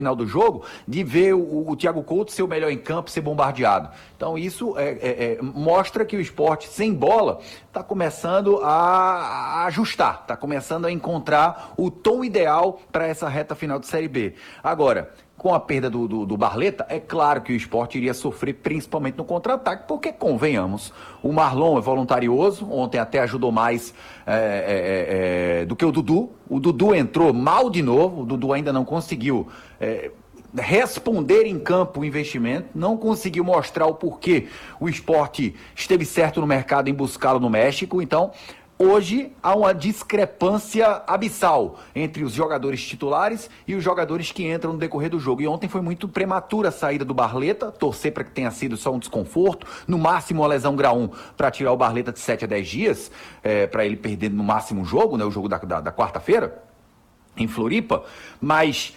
final do jogo, de ver o Thiago Couto ser o melhor em campo, ser bombardeado. Então isso mostra que o Sport sem bola está começando a ajustar, está começando a encontrar o tom ideal para essa reta final de Série B. Agora, com a perda do Barleta, é claro que o Sport iria sofrer principalmente no contra-ataque, porque, convenhamos, o Marlon é voluntarioso, ontem até ajudou mais do que o Dudu. O Dudu entrou mal de novo, o Dudu ainda não conseguiu responder em campo o investimento, não conseguiu mostrar o porquê o Sport esteve certo no mercado em buscá-lo no México. Então, hoje há uma discrepância abissal entre os jogadores titulares e os jogadores que entram no decorrer do jogo. E ontem foi muito prematura a saída do Barleta, torcer para que tenha sido só um desconforto, no máximo uma lesão grau 1 para tirar o Barleta de 7 a 10 dias, para ele perder no máximo o jogo, né, o jogo da quarta-feira, em Floripa. Mas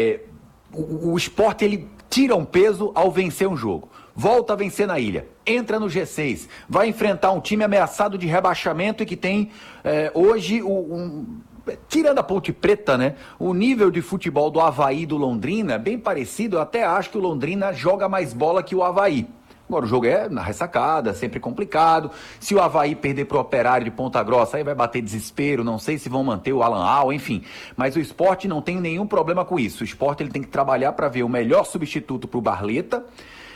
o Sport, ele tira um peso ao vencer um jogo. Volta a vencer na Ilha, entra no G6, vai enfrentar um time ameaçado de rebaixamento e que tem hoje, tirando a Ponte Preta, né, o nível de futebol do Avaí e do Londrina é bem parecido. Eu até acho que o Londrina joga mais bola que o Avaí. Agora o jogo é na ressacada, sempre complicado. Se o Avaí perder pro Operário de Ponta Grossa, aí vai bater desespero, não sei se vão manter o Alan Al, enfim. Mas o Sport não tem nenhum problema com isso. O Sport, ele tem que trabalhar para ver o melhor substituto pro Barleta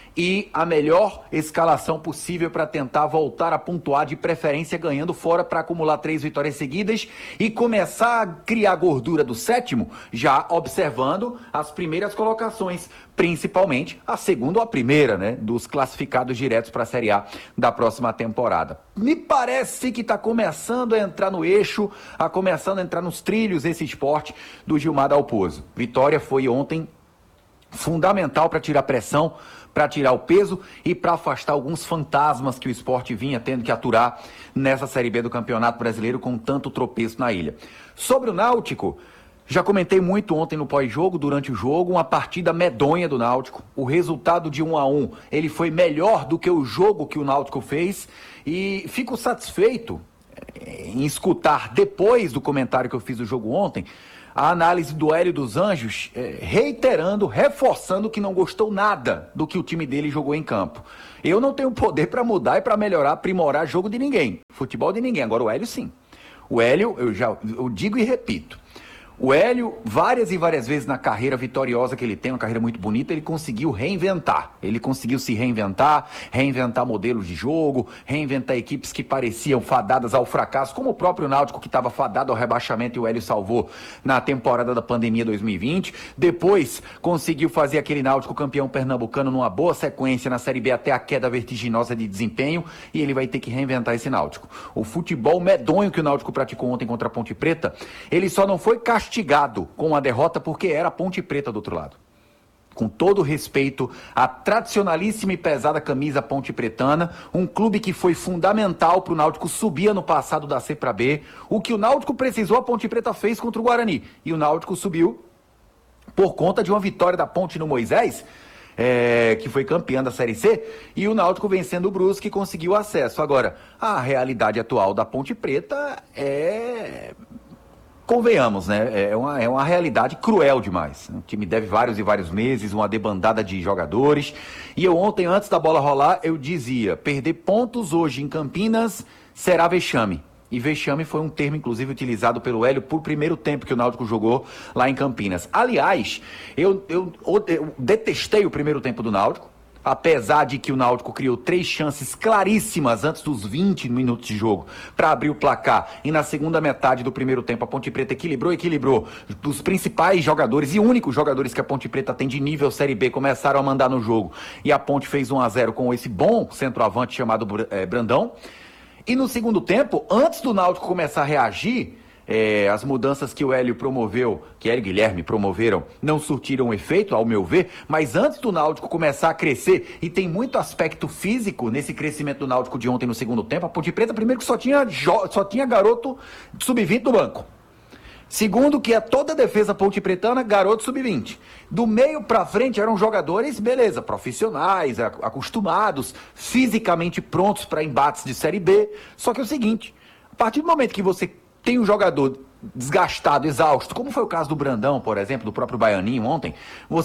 e a melhor escalação possível para tentar voltar a pontuar, de preferência ganhando fora, para acumular 3 vitórias seguidas e começar a criar gordura do sétimo, já observando as primeiras colocações, principalmente a segunda ou a primeira, né, dos classificados diretos para a Série A da próxima temporada. Me parece que está começando a entrar no eixo, começando a entrar nos trilhos esse Sport do Gilmar Dalpozo. Vitória foi ontem fundamental para tirar pressão, para tirar o peso e para afastar alguns fantasmas que o Sport vinha tendo que aturar nessa Série B do Campeonato Brasileiro com tanto tropeço na Ilha. Sobre o Náutico, já comentei muito ontem no pós-jogo, durante o jogo, uma partida medonha do Náutico. O resultado de 1-1, ele foi melhor do que o jogo que o Náutico fez, e fico satisfeito em escutar, depois do comentário que eu fiz do jogo ontem, a análise do Hélio dos Anjos, reiterando, reforçando que não gostou nada do que o time dele jogou em campo. Eu não tenho poder para mudar e para melhorar, aprimorar jogo de ninguém, futebol de ninguém. Agora o Hélio sim. O Hélio, eu digo e repito, o Hélio, várias e várias vezes na carreira vitoriosa que ele tem, uma carreira muito bonita, ele conseguiu reinventar. Ele conseguiu se reinventar modelos de jogo, reinventar equipes que pareciam fadadas ao fracasso, como o próprio Náutico, que estava fadado ao rebaixamento e o Hélio salvou na temporada da pandemia 2020. Depois conseguiu fazer aquele Náutico campeão pernambucano numa boa sequência na Série B até a queda vertiginosa de desempenho, e ele vai ter que reinventar esse Náutico. O futebol medonho que o Náutico praticou ontem contra a Ponte Preta, ele só não foi castigado com a derrota porque era a Ponte Preta do outro lado. Com todo respeito à tradicionalíssima e pesada camisa ponte pretana, um clube que foi fundamental para o Náutico subir ano passado da C para B. O que o Náutico precisou, a Ponte Preta fez contra o Guarani. E o Náutico subiu por conta de uma vitória da Ponte no Moisés, que foi campeã da Série C, e o Náutico vencendo o Brusque conseguiu acesso. Agora, a realidade atual da Ponte Preta convenhamos, né? É uma realidade cruel demais. O time deve vários e vários meses, uma debandada de jogadores. E eu ontem, antes da bola rolar, eu dizia, perder pontos hoje em Campinas será vexame. E vexame foi um termo, inclusive, utilizado pelo Hélio por primeiro tempo que o Náutico jogou lá em Campinas. Aliás, eu detestei o primeiro tempo do Náutico. Apesar de que o Náutico criou 3 chances claríssimas antes dos 20 minutos de jogo para abrir o placar, e na segunda metade do primeiro tempo a Ponte Preta equilibrou, dos principais jogadores e únicos jogadores que a Ponte Preta tem de nível Série B começaram a mandar no jogo, e a Ponte fez 1-0 com esse bom centroavante chamado Brandão. E no segundo tempo, antes do Náutico começar a reagir, as mudanças que o Hélio promoveu, que Hélio e Guilherme promoveram, não surtiram efeito, ao meu ver, mas antes do Náutico começar a crescer, e tem muito aspecto físico nesse crescimento do Náutico de ontem no segundo tempo, a Ponte Preta, primeiro, que só tinha garoto sub-20 no banco. Segundo, que toda a defesa ponte pretana, garoto sub-20. Do meio pra frente eram jogadores, beleza, profissionais, acostumados, fisicamente prontos para embates de Série B. Só que é o seguinte, a partir do momento que você tem um jogador desgastado, exausto, como foi o caso do Brandão, por exemplo, do próprio Baianinho ontem, você